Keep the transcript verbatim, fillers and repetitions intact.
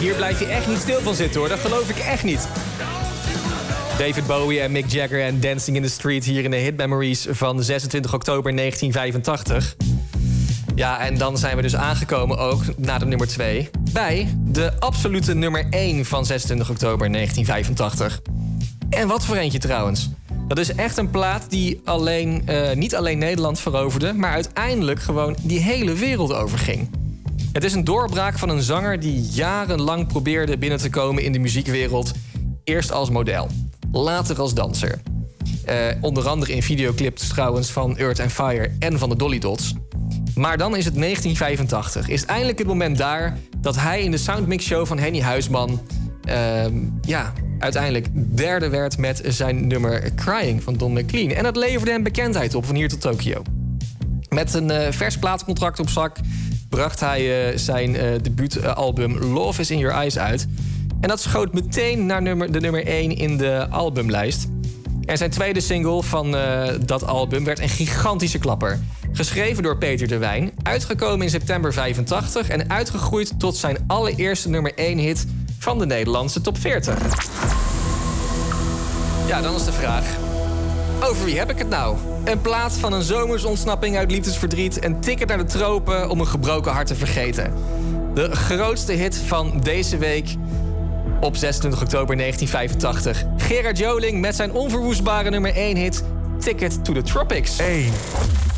hier blijf je echt niet stil van zitten, hoor. Dat geloof ik echt niet. David Bowie en Mick Jagger en Dancing in the Street... hier in de Hit Memories van zesentwintig oktober negentien vijfentachtig. Ja, en dan zijn we dus aangekomen ook, na de nummer twee... bij de absolute nummer één van zesentwintig oktober negentien vijfentachtig. En wat voor eentje trouwens. Dat is echt een plaat die alleen, uh, niet alleen Nederland veroverde... maar uiteindelijk gewoon die hele wereld overging. Het is een doorbraak van een zanger die jarenlang probeerde binnen te komen in de muziekwereld. Eerst als model, later als danser. Uh, onder andere in videoclips trouwens van Earth and Fire en van de Dolly Dots. Maar dan is het negentien vijfentachtig. Is het eindelijk het moment daar dat hij in de Soundmix Show van Henny Huisman... Uh, ja, uiteindelijk derde werd met zijn nummer Crying van Don McLean. En dat leverde hem bekendheid op van hier tot Tokio. Met een uh, vers plaatcontract op zak bracht hij uh, zijn uh, debuutalbum Love is in Your Eyes uit. En dat schoot meteen naar nummer, de nummer één in de albumlijst. En zijn tweede single van uh, dat album werd een gigantische klapper. Geschreven door Peter de Wijn, uitgekomen in september vijfentachtig... en uitgegroeid tot zijn allereerste nummer één hit van de Nederlandse top veertig. Ja, dan is de vraag: over wie heb ik het nou? Een plaat van een zomersontsnapping uit liefdesverdriet... een ticket naar de tropen om een gebroken hart te vergeten. De grootste hit van deze week op zesentwintig oktober negentien vijfentachtig. Gerard Joling met zijn onverwoestbare nummer één hit Ticket to the Tropics. één.